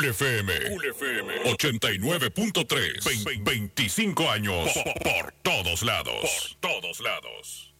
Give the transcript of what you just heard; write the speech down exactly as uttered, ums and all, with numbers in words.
Cool F M. Cool F M. ochenta y nueve punto tres. veinticinco años. Por, por todos lados. Por todos lados.